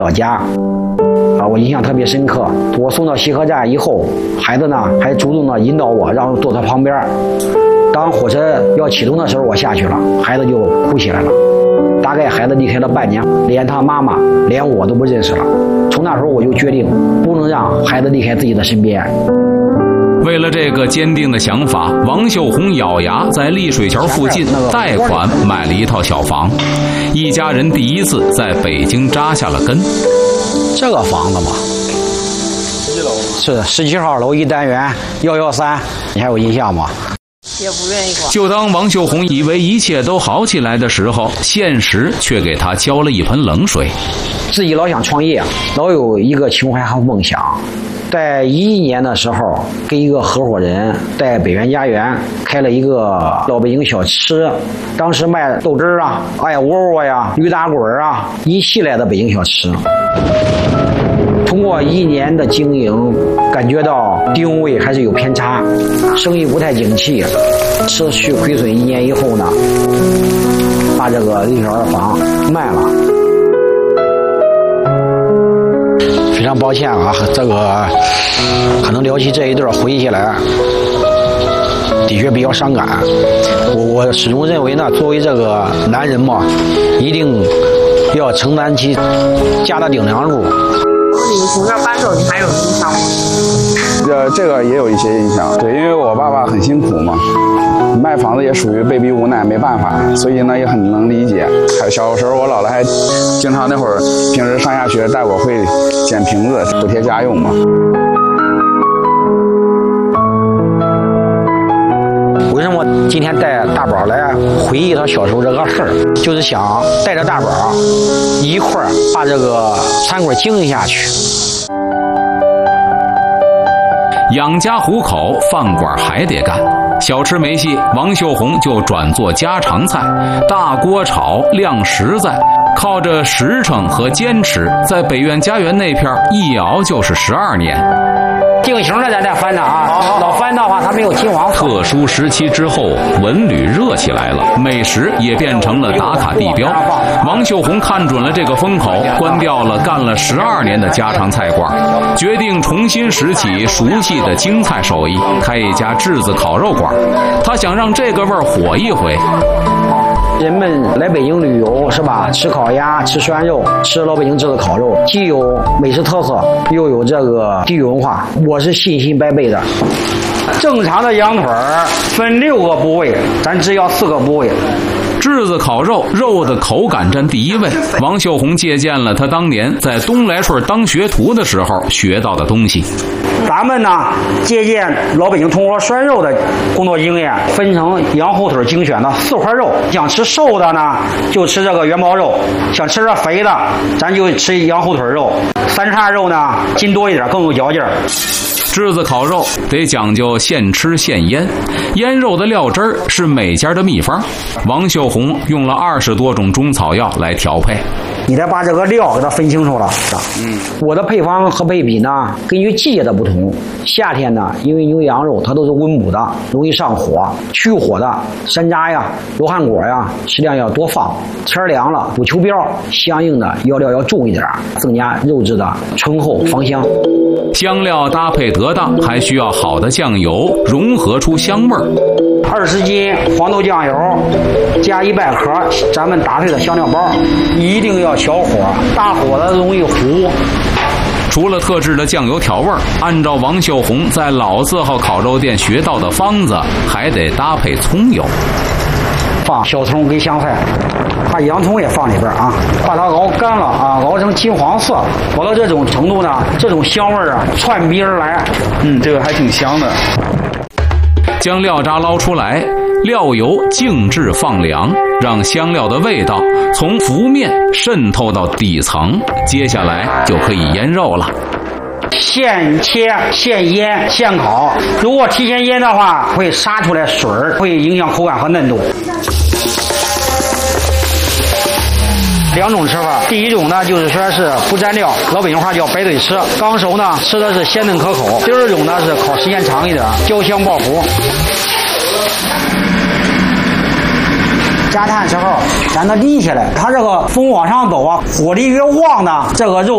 老家。我印象特别深刻。我送到西河站以后，孩子呢还主动的引导我，让我坐他旁边。当火车要启动的时候，我下去了，孩子就哭起来了。大概孩子离开了半年，连他妈妈连我都不认识了。从那时候我就决定不能让孩子离开自己的身边。 为了这个坚定的想法，王秀红咬牙在丽水桥附近贷款买了一套小房，一家人第一次在北京扎下了根。 这个房子嘛，是17号楼1单元113，你还有印象吗？ 也不愿意管。 就当王秀红以为一切都好起来的时候，现实却给她浇了一盆冷水。 自己老想创业，老有一个情怀和梦想。在11年的时候，跟一个合伙人在北园家园开了一个老北京小吃，当时卖豆汁儿啊、艾窝窝呀、驴打滚啊，一系列的北京小吃。通过1年的经营，感觉到定位还是有偏差，生意不太景气，持续亏损1年以后呢，把这个丽水桥的房卖了。非常抱歉啊，这个可能聊起这一段回忆起来，的确比较伤感。我始终认为呢，作为这个男人嘛，一定要承担起家的顶梁柱。 你从这儿搬走，你还有印象吗？ 这个也有一些印象，对，因为我爸爸很辛苦嘛，卖房子也属于被逼无奈，没办法，所以呢也很能理解。还有小时候我姥姥还经常那会儿平时上下学带我会捡瓶子补贴家用嘛。 为什么今天带大宝来回忆他小时候这个事儿，就是想带着大宝一块儿把这个餐馆经营下去。 养家糊口，饭馆还得干。小吃没戏，王秀红就转做家常菜，大锅炒，量实在，靠着实诚和坚持，在北苑家园那片一熬就是12年。 定型的咱再翻的啊，老翻的话它没有金黄色。 特殊时期之后，文旅热起来了，美食也变成了打卡地标。王秀红看准了这个风口，关掉了干了12年的家常菜馆，决定重新拾起熟悉的京菜手艺，开一家炙子烤肉馆。他想让这个味儿火一回。 人们来北京旅游是吧？吃烤鸭，吃涮肉，吃老北京炙子烤肉，既有美食特色，又有这个地域文化，我是信心百倍的。正常的羊腿分6个部位，咱只要4个部位。 炙子烤肉，肉的口感占第一位。王秀红借鉴了他当年在东来顺当学徒的时候学到的东西。 咱们呢，借鉴老北京铜锅涮肉的工作经验，分成羊后腿精选的4块肉。想吃瘦的呢，就吃这个元宝肉；想吃这肥的，咱就吃羊后腿肉。3叉肉呢，筋多一点，更有嚼劲儿。 炙子烤肉得讲究现吃现腌，腌肉的料汁儿是每家的秘方。王秀红用了20多种中草药来调配。 你得把这个料给它分清楚了。我的配方和配比呢，根据季节的不同。夏天呢，因为牛羊肉它都是温补的，容易上火，去火的山楂呀、罗汉果呀，适量要多放。天凉了，补秋膘，相应的药料要重一点，增加肉质的醇厚芳香。 香料搭配得当，还需要好的酱油，融合出香味儿。 20斤黄豆酱油加100克咱们打碎的香料包，一定要小火，大火的容易糊。 除了特制的酱油调味儿，按照王秀红在老字号烤肉店学到的方子，还得搭配葱油。放小葱跟香菜，把洋葱也放里边啊，把它熬干了啊，熬成金黄色，熬到这种程度呢，这种香味啊窜鼻而来。 这个还挺香的。 将料渣捞出来，料油静置放凉，让香料的味道从浮面渗透到底层。接下来就可以腌肉了。 现切、现腌、现烤。如果提前腌的话，会杀出来水儿，会影响口感和嫩度。2种吃法，第一种呢就是说是不蘸料，老北京话叫白嘴吃，刚熟呢吃的是鲜嫩可口。第2种呢是烤时间长一点，焦香爆糊。加炭时候，咱它立起来，它这个风往上走啊，火力越旺呢，这个肉